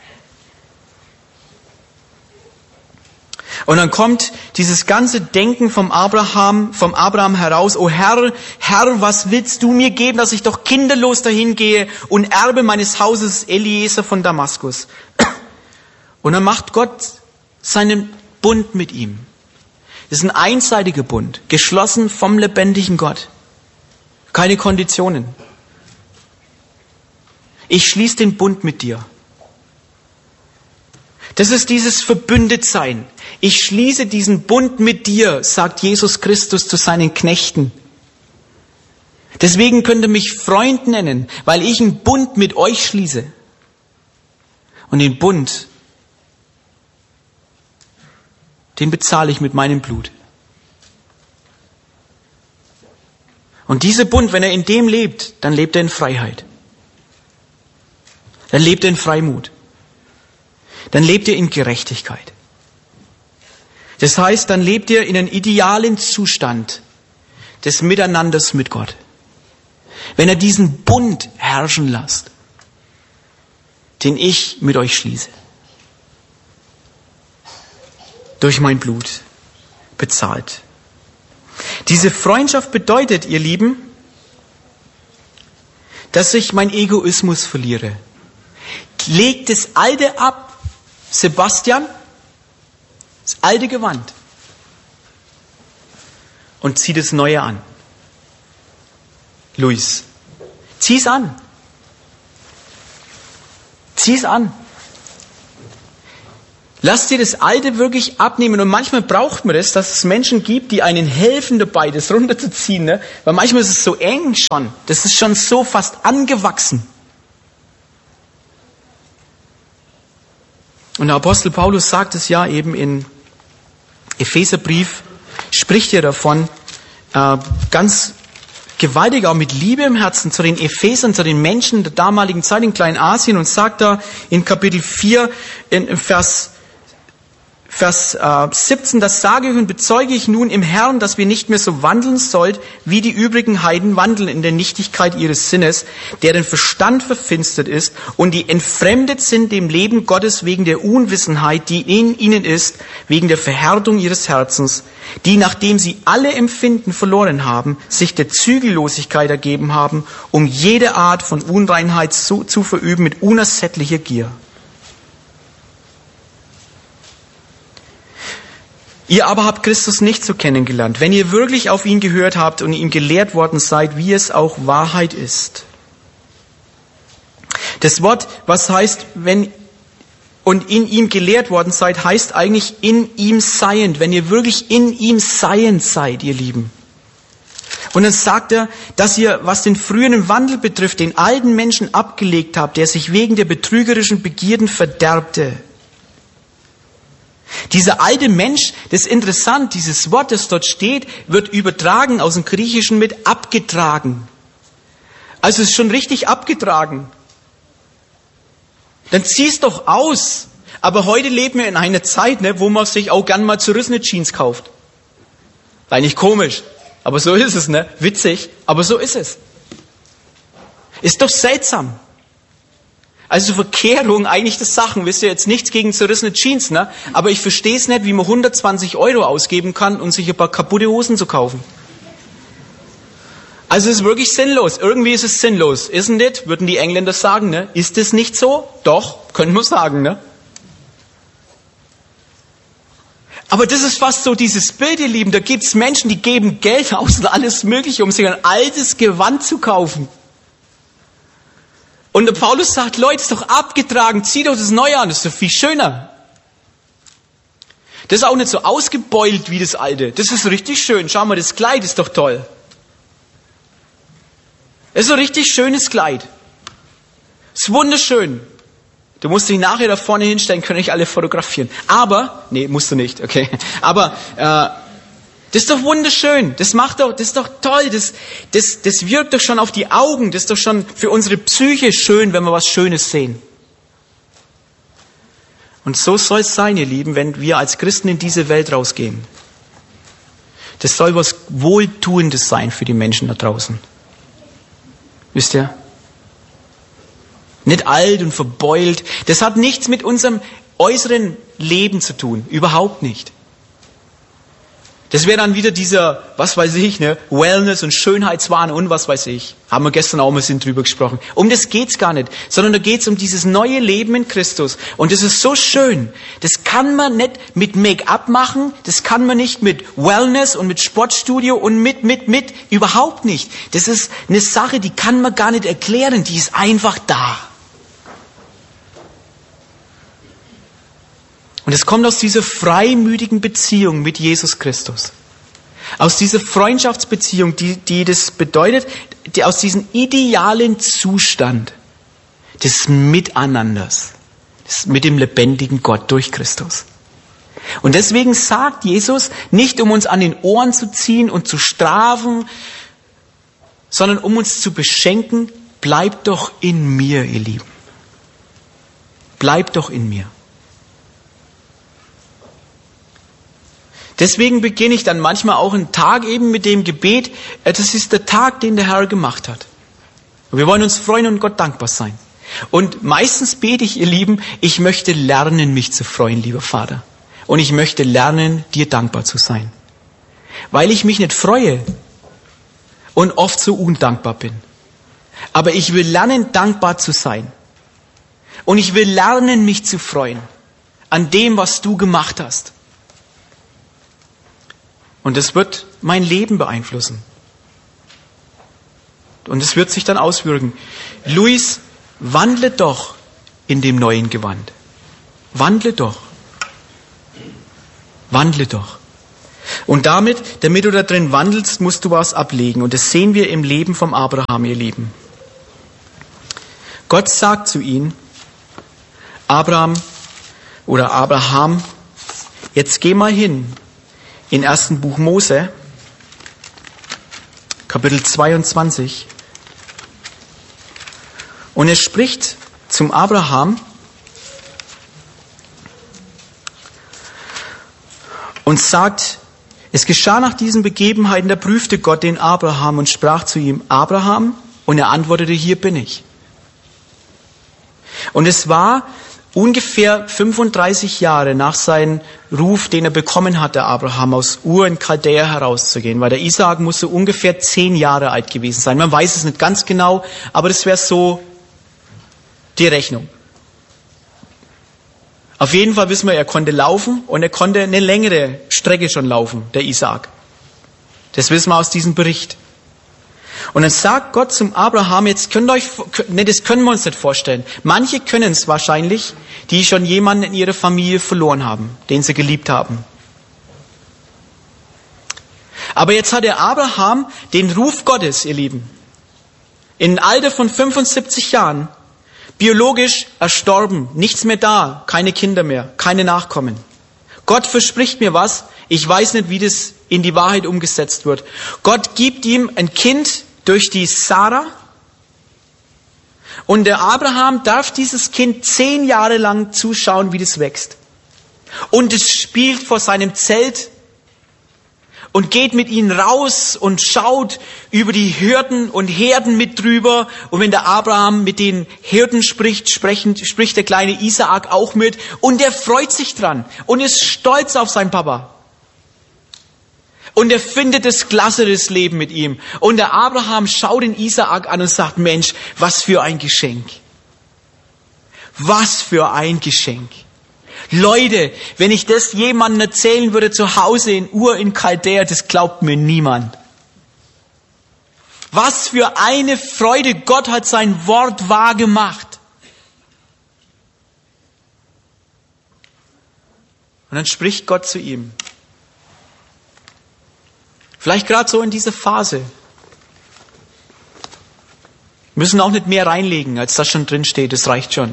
A: Und dann kommt dieses ganze Denken vom Abraham, vom Abraham heraus, o Herr, Herr, was willst du mir geben, dass ich doch kinderlos dahin gehe und Erbe meines Hauses Eliezer von Damaskus. Und dann macht Gott seinen Bund mit ihm. Das ist ein einseitiger Bund, geschlossen vom lebendigen Gott. Keine Konditionen. Ich schließe den Bund mit dir. Das ist dieses Verbündetsein. Ich schließe diesen Bund mit dir, sagt Jesus Christus zu seinen Knechten. Deswegen könnt ihr mich Freund nennen, weil ich einen Bund mit euch schließe. Und den Bund, den bezahle ich mit meinem Blut. Und dieser Bund, wenn er in dem lebt, dann lebt er in Freiheit. Dann lebt er in Freimut. Dann lebt ihr in Gerechtigkeit. Das heißt, dann lebt ihr in einem idealen Zustand des Miteinanders mit Gott. Wenn er diesen Bund herrschen lasst, den ich mit euch schließe, durch mein Blut bezahlt. Diese Freundschaft bedeutet, ihr Lieben, dass ich meinen Egoismus verliere. Legt das Alte ab, Sebastian, das alte Gewand, und zieht das Neue an. Luis. Zieh's an. Zieh's an. Lass dir das Alte wirklich abnehmen. Und manchmal braucht man das, dass es Menschen gibt, die einen helfen dabei, das runterzuziehen. Ne? Weil manchmal ist es so eng schon. Das ist schon so fast angewachsen. Und der Apostel Paulus sagt es ja eben in Epheserbrief, spricht er davon, äh, ganz gewaltig auch mit Liebe im Herzen zu den Ephesern, zu den Menschen der damaligen Zeit in Kleinasien und sagt da in Kapitel vier, in Vers Vers äh, siebzehn, das sage ich und bezeuge ich nun im Herrn, dass wir nicht mehr so wandeln sollt, wie die übrigen Heiden wandeln in der Nichtigkeit ihres Sinnes, deren Verstand verfinstert ist und die entfremdet sind dem Leben Gottes wegen der Unwissenheit, die in ihnen ist, wegen der Verhärtung ihres Herzens, die, nachdem sie alle Empfinden verloren haben, sich der Zügellosigkeit ergeben haben, um jede Art von Unreinheit zu, zu verüben mit unersättlicher Gier. Ihr aber habt Christus nicht so kennengelernt, wenn ihr wirklich auf ihn gehört habt und ihm gelehrt worden seid, wie es auch Wahrheit ist. Das Wort, was heißt, wenn und in ihm gelehrt worden seid, heißt eigentlich in ihm seiend, wenn ihr wirklich in ihm seiend seid, ihr Lieben. Und dann sagt er, dass ihr, was den früheren Wandel betrifft, den alten Menschen abgelegt habt, der sich wegen der betrügerischen Begierden verderbte. Dieser alte Mensch, das ist interessant, dieses Wort, das dort steht, wird übertragen aus dem Griechischen mit abgetragen. Also es ist schon richtig abgetragen. Dann zieh's doch aus. Aber heute leben wir in einer Zeit, ne, wo man sich auch gern mal zerrissene Jeans kauft. Eigentlich komisch, aber so ist es, ne? Witzig, aber so ist es. Ist doch seltsam. Also Verkehrung, eigentlich das Sachen, wisst ihr, jetzt nichts gegen zerrissene Jeans, ne? Aber ich verstehe es nicht, wie man hundertzwanzig Euro ausgeben kann, um sich ein paar kaputte Hosen zu kaufen. Also es ist wirklich sinnlos. Irgendwie ist es sinnlos. Isn't it? Würden die Engländer sagen, ne? Ist es nicht so? Doch, können wir sagen, ne? Aber das ist fast so dieses Bild, ihr Lieben. Da gibt's Menschen, die geben Geld aus und alles Mögliche, um sich ein altes Gewand zu kaufen. Und der Paulus sagt, Leute, ist doch abgetragen, zieh doch das Neue an, das ist doch viel schöner. Das ist auch nicht so ausgebeult wie das Alte. Das ist richtig schön. Schau mal, das Kleid ist doch toll. Das ist so ein richtig schönes Kleid. Das ist wunderschön. Du musst dich nachher da vorne hinstellen, können euch alle fotografieren. Aber, nee, musst du nicht, okay. Aber, äh, das ist doch wunderschön, das macht doch, das ist doch toll, das, das, das wirkt doch schon auf die Augen, das ist doch schon für unsere Psyche schön, wenn wir was Schönes sehen. Und so soll es sein, ihr Lieben, wenn wir als Christen in diese Welt rausgehen. Das soll was Wohltuendes sein für die Menschen da draußen. Wisst ihr? Nicht alt und verbeult, das hat nichts mit unserem äußeren Leben zu tun, überhaupt nicht. Das wäre dann wieder dieser, was weiß ich, ne, Wellness und Schönheitswahn und was weiß ich. Haben wir gestern auch mal sind drüber gesprochen. Um das geht's gar nicht, sondern da geht's um dieses neue Leben in Christus. Und das ist so schön. Das kann man nicht mit Make-up machen, das kann man nicht mit Wellness und mit Sportstudio und mit, mit, mit, überhaupt nicht. Das ist eine Sache, die kann man gar nicht erklären, die ist einfach da. Und es kommt aus dieser freimütigen Beziehung mit Jesus Christus. Aus dieser Freundschaftsbeziehung, die, die das bedeutet, die, aus diesem idealen Zustand des Miteinanders, des, mit dem lebendigen Gott durch Christus. Und deswegen sagt Jesus, nicht um uns an den Ohren zu ziehen und zu strafen, sondern um uns zu beschenken, bleibt doch in mir, ihr Lieben. Bleibt doch in mir. Deswegen beginne ich dann manchmal auch einen Tag eben mit dem Gebet, das ist der Tag, den der Herr gemacht hat. Und wir wollen uns freuen und Gott dankbar sein. Und meistens bete ich, ihr Lieben, ich möchte lernen, mich zu freuen, lieber Vater. Und ich möchte lernen, dir dankbar zu sein. Weil ich mich nicht freue und oft so undankbar bin. Aber ich will lernen, dankbar zu sein. Und ich will lernen, mich zu freuen an dem, was du gemacht hast. Und das wird mein Leben beeinflussen. gemacht. Und es wird sich dann auswirken. Luis, wandle doch in dem neuen Gewand. Wandle doch. Wandle doch. Und damit, damit du da drin wandelst, musst du was ablegen. Und das sehen wir im Leben vom Abraham, ihr Lieben. Gott sagt zu ihm, Abraham oder Abraham, jetzt geh mal hin in ersten Buch Mose, Kapitel zweiundzwanzig. Und er spricht zum Abraham und sagt, es geschah nach diesen Begebenheiten, da prüfte Gott den Abraham und sprach zu ihm, Abraham, und er antwortete, hier bin ich. Und es war ungefähr fünfunddreißig Jahre nach seinem Ruf, den er bekommen hatte, Abraham, aus Ur in Chaldäa herauszugehen, weil der Isaak musste ungefähr zehn Jahre alt gewesen sein. Man weiß es nicht ganz genau, aber das wäre so die Rechnung. Auf jeden Fall wissen wir, er konnte laufen und er konnte eine längere Strecke schon laufen, der Isaak. Das wissen wir aus diesem Bericht. Und dann sagt Gott zum Abraham, jetzt könnt ihr euch, ne, das können wir uns nicht vorstellen. Manche können es wahrscheinlich, die schon jemanden in ihrer Familie verloren haben, den sie geliebt haben. Aber jetzt hat der Abraham den Ruf Gottes, ihr Lieben, im Alter von fünfundsiebzig Jahren, biologisch erstorben, nichts mehr da, keine Kinder mehr, keine Nachkommen. Gott verspricht mir was, ich weiß nicht, wie das in die Wahrheit umgesetzt wird. Gott gibt ihm ein Kind durch die Sarah und der Abraham darf dieses Kind zehn Jahre lang zuschauen, wie das wächst. Und es spielt vor seinem Zelt und geht mit ihnen raus und schaut über die Hürden und Herden mit drüber. Und wenn der Abraham mit den Hirten spricht, sprechend, spricht der kleine Isaak auch mit. Und er freut sich dran und ist stolz auf seinen Papa. Und er findet es klasse, das Leben mit ihm. Und der Abraham schaut den Isaak an und sagt, Mensch, was für ein Geschenk. Was für ein Geschenk. Leute, wenn ich das jemandem erzählen würde zu Hause in Ur in Chaldäa, das glaubt mir niemand. Was für eine Freude, Gott hat sein Wort wahr gemacht. Und dann spricht Gott zu ihm. Vielleicht gerade so in dieser Phase. Wir müssen auch nicht mehr reinlegen, als das schon drin steht, das reicht schon.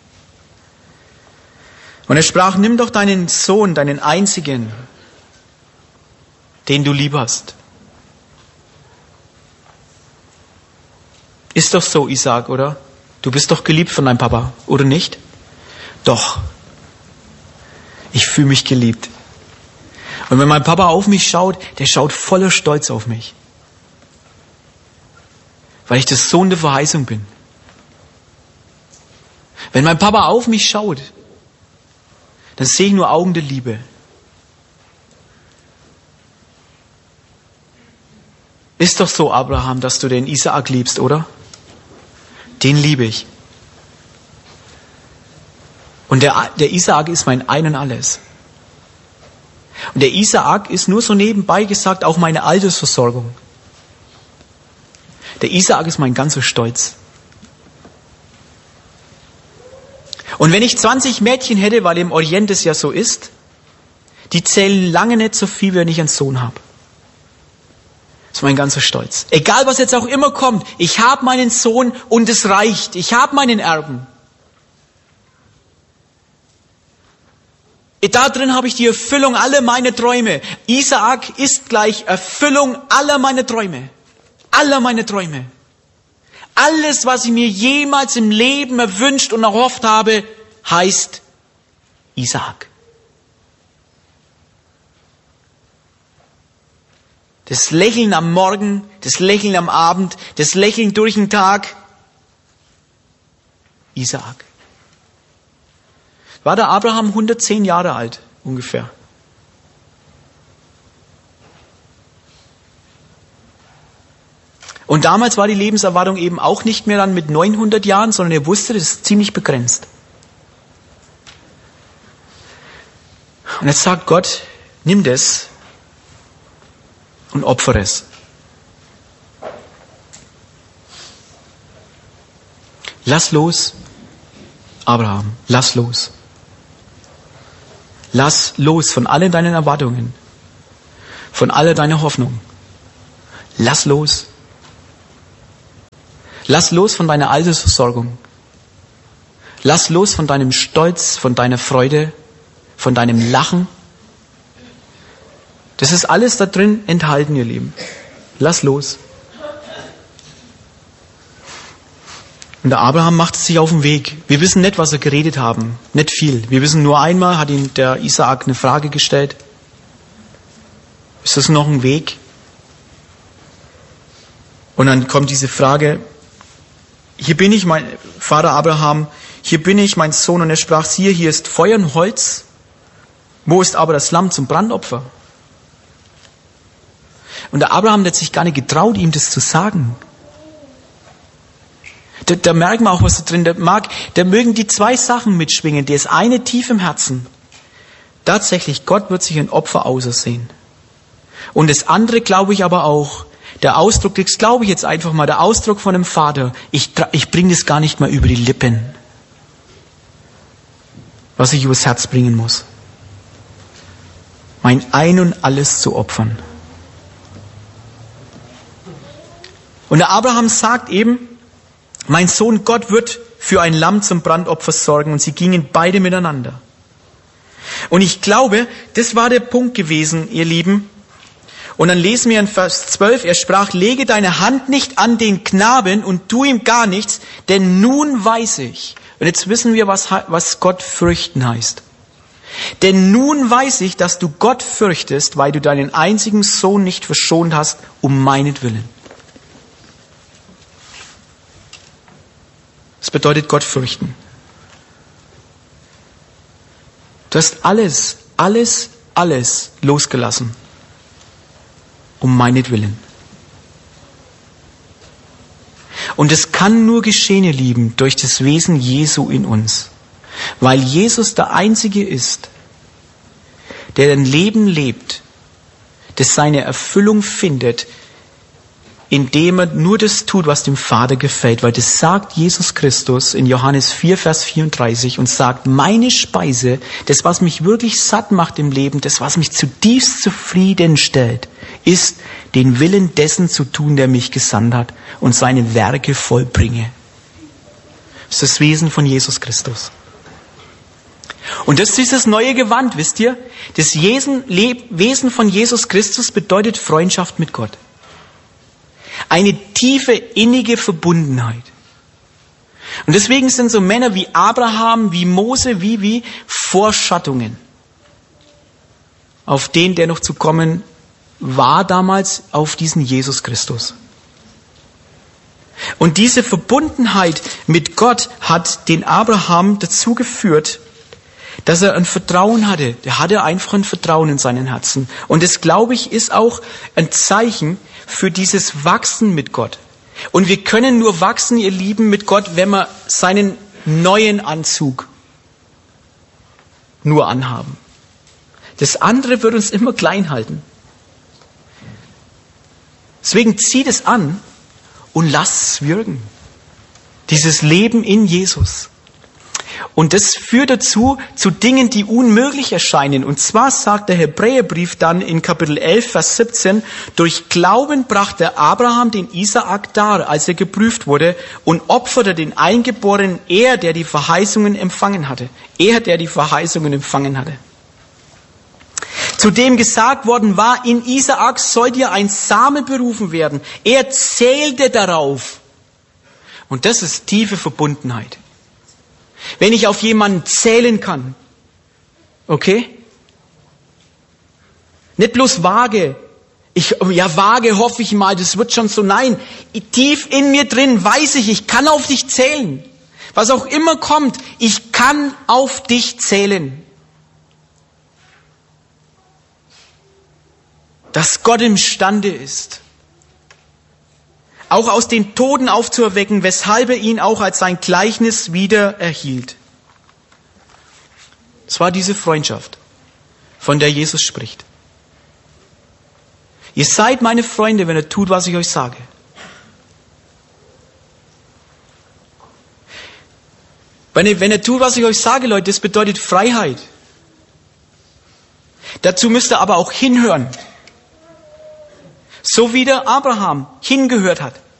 A: Und er sprach, nimm doch deinen Sohn, deinen einzigen, den du lieb hast. Ist doch so, Isaak, oder? Du bist doch geliebt von deinem Papa, oder nicht? Doch. Ich fühle mich geliebt. Und wenn mein Papa auf mich schaut, der schaut voller Stolz auf mich. Weil ich der Sohn der Verheißung bin. Wenn mein Papa auf mich schaut, dann sehe ich nur Augen der Liebe. Ist doch so, Abraham, dass du den Isaak liebst, oder? Den liebe ich. Und der, der Isaak ist mein Ein und Alles. Und der Isaak ist nur so nebenbei gesagt auch meine Altersversorgung. Der Isaak ist mein ganzer Stolz. Und wenn ich zwanzig Mädchen hätte, weil im Orient es ja so ist, die zählen lange nicht so viel, wenn ich einen Sohn habe. Das ist mein ganzer Stolz. Egal, was jetzt auch immer kommt, ich habe meinen Sohn und es reicht. Ich habe meinen Erben. Da drin habe ich die Erfüllung aller meiner Träume. Isaak ist gleich Erfüllung aller meiner Träume. Aller meiner Träume. Alles, was ich mir jemals im Leben erwünscht und erhofft habe, heißt Isaak. Das Lächeln am Morgen, das Lächeln am Abend, das Lächeln durch den Tag. Isaak. War der Abraham hundertzehn Jahre alt, ungefähr. Und damals war die Lebenserwartung eben auch nicht mehr dann mit neunhundert Jahren, sondern er wusste, das ist ziemlich begrenzt. Und jetzt sagt Gott, nimm das und opfere es. Lass los, Abraham, lass los. Lass los von allen deinen Erwartungen, von aller deiner Hoffnung. Lass los. Lass los von deiner Altersversorgung. Lass los von deinem Stolz, von deiner Freude, von deinem Lachen. Das ist alles da drin enthalten, ihr Lieben. Lass los. Und der Abraham macht sich auf den Weg. Wir wissen nicht, was er geredet haben. Nicht viel. Wir wissen nur einmal, hat ihm der Isaak eine Frage gestellt. Ist das noch ein Weg? Und dann kommt diese Frage, hier bin ich, mein Vater Abraham, hier bin ich, mein Sohn. Und er sprach, siehe, hier ist Feuer und Holz. Wo ist aber das Lamm zum Brandopfer? Und der Abraham hat sich gar nicht getraut, ihm das zu sagen. Da, da merken wir auch, was da drin da mag. Da mögen die zwei Sachen mitschwingen. Das eine tief im Herzen. Tatsächlich, Gott wird sich ein Opfer ausersehen. Und das andere glaube ich aber auch. Der Ausdruck, das glaube ich jetzt einfach mal, der Ausdruck von einem Vater. Ich, ich bringe das gar nicht mal über die Lippen. Was ich übers Herz bringen muss. Mein Ein und Alles zu opfern. Und der Abraham sagt eben, mein Sohn, Gott wird für ein Lamm zum Brandopfer sorgen. Und sie gingen beide miteinander. Und ich glaube, das war der Punkt gewesen, ihr Lieben. Und dann lesen wir in Vers zwölf, er sprach, lege deine Hand nicht an den Knaben und tu ihm gar nichts, denn nun weiß ich. Und jetzt wissen wir, was, was Gott fürchten heißt. Denn nun weiß ich, dass du Gott fürchtest, weil du deinen einzigen Sohn nicht verschont hast, um meinetwillen. Das bedeutet Gott fürchten. Du hast alles, alles, alles losgelassen. Um meinetwillen. Und es kann nur geschehen, ihr Lieben, durch das Wesen Jesu in uns. Weil Jesus der Einzige ist, der ein Leben lebt, das seine Erfüllung findet, indem er nur das tut, was dem Vater gefällt. Weil das sagt Jesus Christus in Johannes vier, Vers vierunddreißig und sagt, meine Speise, das, was mich wirklich satt macht im Leben, das, was mich zutiefst zufriedenstellt, ist, den Willen dessen zu tun, der mich gesandt hat und seine Werke vollbringe. Das ist das Wesen von Jesus Christus. Und das ist dieses neue Gewand, wisst ihr? Das Wesen von Jesus Christus bedeutet Freundschaft mit Gott. Eine tiefe, innige Verbundenheit. Und deswegen sind so Männer wie Abraham, wie Mose, wie, wie Vorschattungen auf den, der noch zu kommen war damals, auf diesen Jesus Christus. Und diese Verbundenheit mit Gott hat den Abraham dazu geführt, dass er ein Vertrauen hatte. Der hatte einfach ein Vertrauen in seinen Herzen. Und das, glaube ich, ist auch ein Zeichen für dieses Wachsen mit Gott. Und wir können nur wachsen, ihr Lieben, mit Gott, wenn wir seinen neuen Anzug nur anhaben. Das andere wird uns immer klein halten. Deswegen zieht es an und lasst es wirken. Dieses Leben in Jesus. Und das führt dazu, zu Dingen, die unmöglich erscheinen. Und zwar sagt der Hebräerbrief dann in Kapitel elf, Vers siebzehn, durch Glauben brachte Abraham den Isaak dar, als er geprüft wurde, und opferte den Eingeborenen, er, der die Verheißungen empfangen hatte. Er, der die Verheißungen empfangen hatte. Zu dem gesagt worden war, in Isaak soll dir ein Same berufen werden. Er zählte darauf. Und das ist tiefe Verbundenheit. Wenn ich auf jemanden zählen kann, okay? Nicht bloß vage. Ich, ja, vage hoffe ich mal, das wird schon so. Nein, tief in mir drin weiß ich, ich kann auf dich zählen. Was auch immer kommt, ich kann auf dich zählen. Dass Gott imstande ist, auch aus den Toten aufzuerwecken, weshalb er ihn auch als sein Gleichnis wieder erhielt. Es war diese Freundschaft, von der Jesus spricht. Ihr seid meine Freunde, wenn ihr tut, was ich euch sage. Wenn ihr, wenn ihr tut, was ich euch sage, Leute, das bedeutet Freiheit. Dazu müsst ihr aber auch hinhören. So wie der Abraham hingehört hat.